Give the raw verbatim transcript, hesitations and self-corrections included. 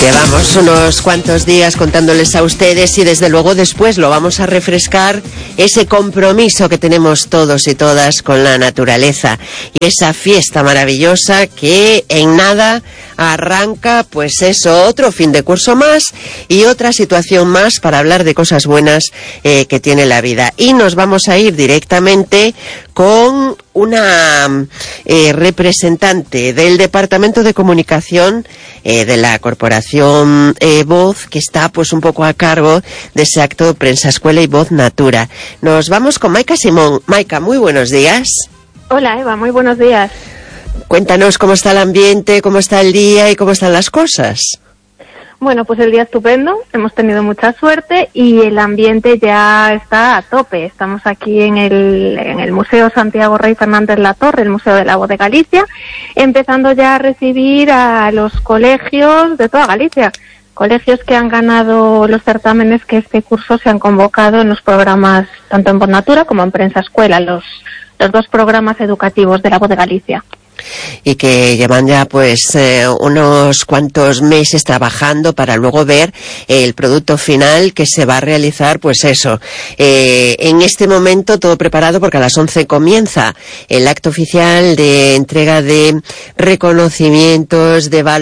Llevamos unos cuantos días contándoles a ustedes y desde luego después lo vamos a refrescar, ese compromiso que tenemos todos y todas con la naturaleza y esa fiesta maravillosa que en nada arranca, pues eso, otro fin de curso más y otra situación más para hablar de cosas buenas eh, que tiene la vida. Y nos vamos a ir directamente con una eh, representante del Departamento de Comunicación eh, de la Corporación eh, Voz, que está pues un poco a cargo de ese acto Prensa Escuela y Voz Natura. Nos vamos con Maika Simón. Maika, muy buenos días. Hola Eva, muy buenos días. Cuéntanos cómo está el ambiente, cómo está el día y cómo están las cosas. Bueno, pues el día estupendo, hemos tenido mucha suerte y el ambiente ya está a tope. Estamos aquí en el, en el Museo Santiago Rey Fernández La Torre, el Museo de la Voz de Galicia, empezando ya a recibir a los colegios de toda Galicia. Colegios que han ganado los certámenes que este curso se han convocado en los programas, tanto en Voz Natura como en Prensa Escuela, los, los dos programas educativos de la Voz de Galicia. Y que llevan ya pues eh, unos cuantos meses trabajando para luego ver eh, el producto final que se va a realizar, pues eso, eh, en este momento todo preparado porque a las once comienza el acto oficial de entrega de reconocimientos, de valores